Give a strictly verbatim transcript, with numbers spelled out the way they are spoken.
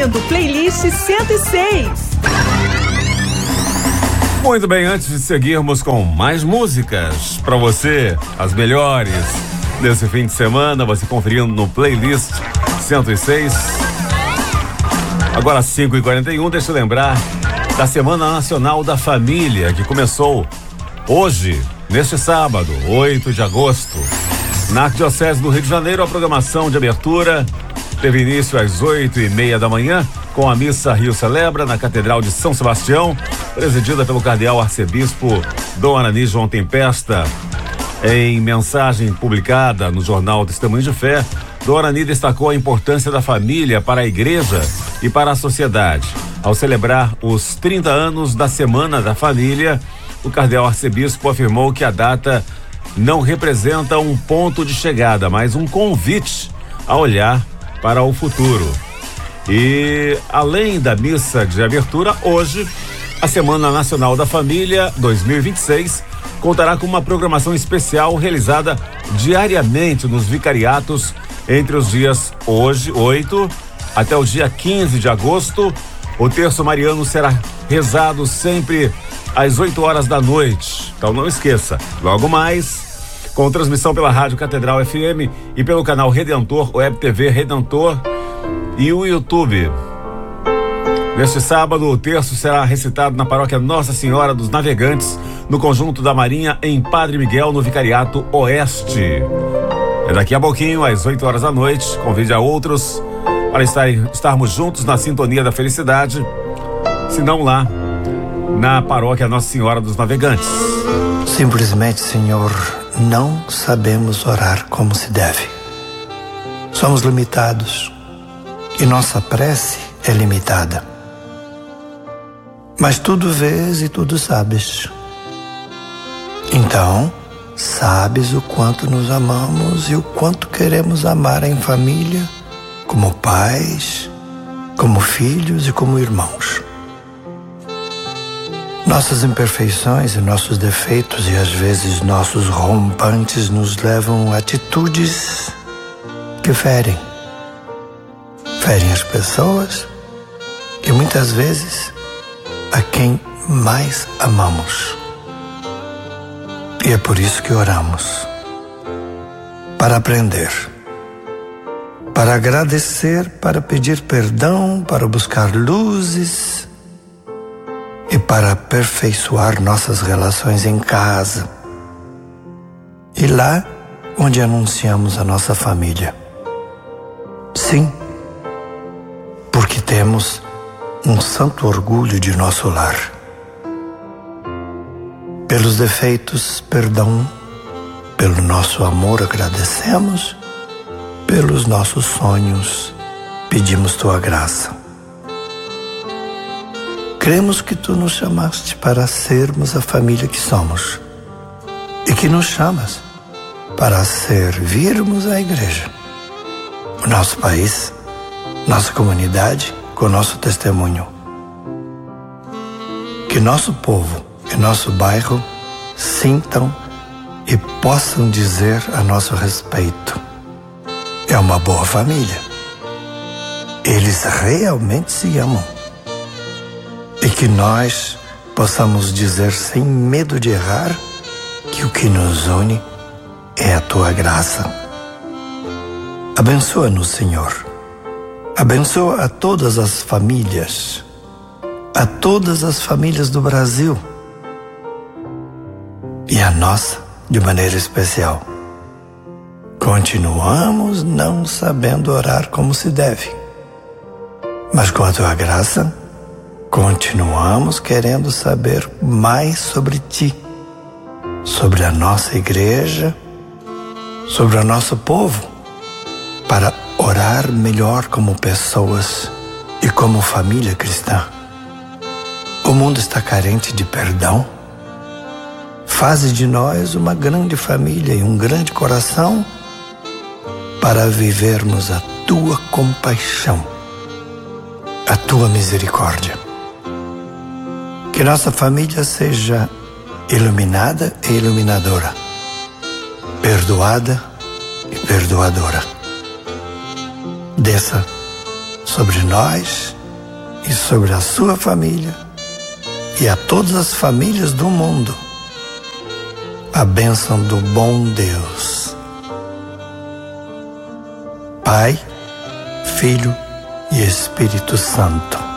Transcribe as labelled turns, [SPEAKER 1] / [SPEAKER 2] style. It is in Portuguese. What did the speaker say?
[SPEAKER 1] ouvindo Playlist cento e seis.
[SPEAKER 2] Muito bem, antes de seguirmos com mais músicas para você, as melhores desse fim de semana, você conferindo no Playlist cento e seis. Agora cinco e quarenta e um, deixa eu lembrar da Semana Nacional da Família, que começou hoje, neste sábado, oito de agosto. Na Arquidiocese do Rio de Janeiro, a programação de abertura teve início às oito e meia da manhã, com a missa Rio Celebra na Catedral de São Sebastião, presidida pelo cardeal arcebispo Dom Arani João Tempesta. Em mensagem publicada no jornal Testemunho de Fé, Dom Arani destacou a importância da família para a igreja e para a sociedade. Ao celebrar os trinta anos da Semana da Família, o cardeal arcebispo afirmou que a data não representa um ponto de chegada, mas um convite a olhar para o futuro. E além da missa de abertura, hoje, a Semana Nacional da Família dois mil e vinte e seis contará com uma programação especial realizada diariamente nos vicariatos entre os dias hoje, oito, até o dia quinze de agosto. O terço mariano será rezado sempre às oito horas da noite. Então não esqueça, logo mais, com transmissão pela Rádio Catedral F M e pelo canal Redentor, Web T V Redentor e o YouTube. Neste sábado, o terço será recitado na paróquia Nossa Senhora dos Navegantes, no Conjunto da Marinha, em Padre Miguel, no Vicariato Oeste. É daqui a pouquinho, às oito horas da noite. Convide a outros para estar, estarmos juntos na sintonia da felicidade, se não lá na paróquia Nossa Senhora dos Navegantes.
[SPEAKER 3] Simplesmente, Senhor, não sabemos orar como se deve. Somos limitados e nossa prece é limitada. Mas tudo vês e tudo sabes. Então, sabes o quanto nos amamos e o quanto queremos amar em família, como pais, como filhos e como irmãos. Nossas imperfeições e nossos defeitos e às vezes nossos rompantes nos levam a atitudes que ferem. Ferem as pessoas e muitas vezes a quem mais amamos. E é por isso que oramos. Para aprender. Para agradecer, para pedir perdão, para buscar luzes e para aperfeiçoar nossas relações em casa. E lá onde anunciamos a nossa família. Sim, porque temos um santo orgulho de nosso lar. Pelos defeitos, perdão. Pelo nosso amor, agradecemos. Pelos nossos sonhos, pedimos tua graça. Cremos que tu nos chamaste para sermos a família que somos e que nos chamas para servirmos a igreja, o nosso país, nossa comunidade, com nosso testemunho. Que nosso povo e nosso bairro sintam e possam dizer a nosso respeito: é uma boa família. Eles realmente se amam. E que nós possamos dizer sem medo de errar que o que nos une é a tua graça. Abençoa-nos, Senhor. Abençoa a todas as famílias, a todas as famílias do Brasil e a nossa de maneira especial. Continuamos não sabendo orar como se deve, mas com a tua graça, continuamos querendo saber mais sobre ti, sobre a nossa igreja, sobre o nosso povo, para orar melhor como pessoas e como família cristã. O mundo está carente de perdão. Faze de nós uma grande família e um grande coração para vivermos a tua compaixão, a tua misericórdia. Que nossa família seja iluminada e iluminadora, perdoada e perdoadora. Desça sobre nós e sobre a sua família e a todas as famílias do mundo. A bênção do bom Deus. Pai, Filho e Espírito Santo.